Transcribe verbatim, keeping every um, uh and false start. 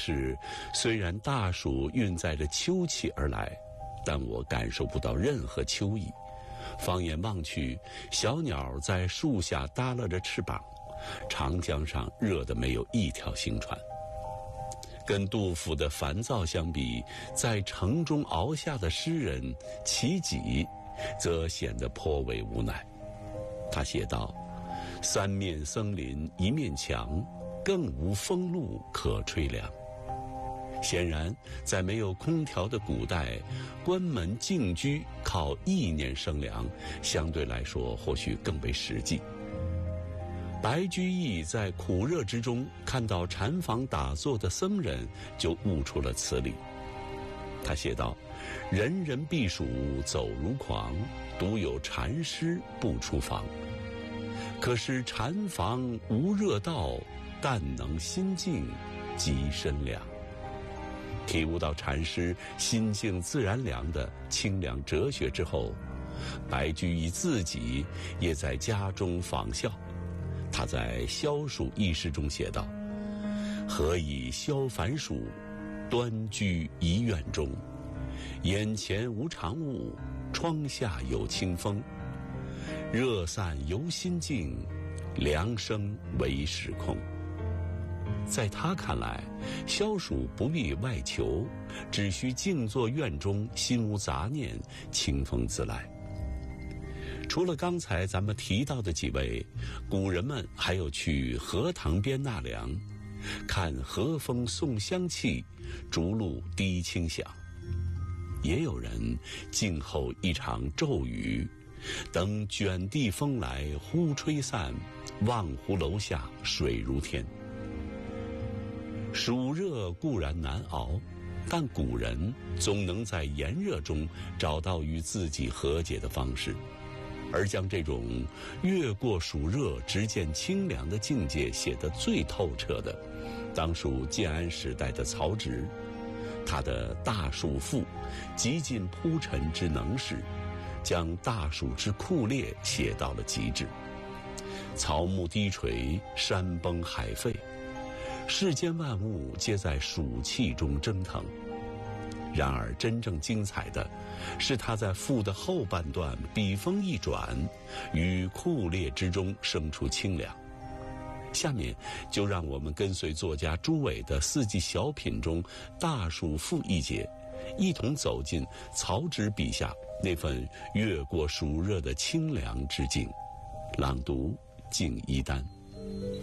是，虽然大暑运载着秋气而来，但我感受不到任何秋意。放眼望去，小鸟在树下耷拉着翅膀，长江上热得没有一条行船。跟杜甫的烦躁相比，在城中熬下的诗人齐己，则显得颇为无奈。他写道：三面森林一面墙，更无风露可吹凉。显然，在没有空调的古代，关门静居靠意念生凉，相对来说或许更为实际。白居易在苦热之中看到禅房打坐的僧人，就悟出了此理。他写道：人人避暑走如狂，独有禅师不出房。可是禅房无热道，但能心静即身凉。体悟到禅师心静自然凉的清凉哲学之后，白居易自己也在家中仿效。他在《消暑》一诗中写道：何以消烦暑，端居一院中。眼前无常物，窗下有清风。热散由心静，凉生为时空。在他看来，消暑不必外求，只需静坐院中，心无杂念，清风自来。除了刚才咱们提到的几位，古人们还有去荷塘边纳凉，看和风送香气，竹露滴清响。也有人静候一场骤雨，等卷地风来忽吹散，望湖楼下水如天。暑热固然难熬，但古人总能在炎热中找到与自己和解的方式，而将这种越过暑热直见清凉的境界写得最透彻的，当属建安时代的曹植。他的《大暑赋》极尽铺陈之能事，将大暑之酷烈写到了极致。草木低垂，山崩海沸，世间万物皆在暑气中蒸腾。然而真正精彩的是他在赋的后半段笔锋一转，于酷烈之中生出清凉。下面就让我们跟随作家朱伟的四季小品中大暑赋一节，一同走进曹植笔下那份越过暑热的清凉之境。朗读：敬一丹。